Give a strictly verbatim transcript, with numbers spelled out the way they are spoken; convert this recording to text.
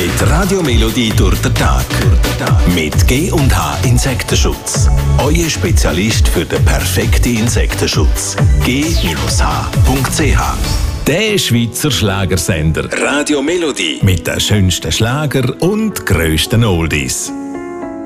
Mit Radio Melodie durch den Tag. Mit G und H Insektenschutz. Euer Spezialist für den perfekten Insektenschutz. G H Punkt C H. Der Schweizer Schlagersender Radio Melodie. Mit den schönsten Schlager und grössten Oldies.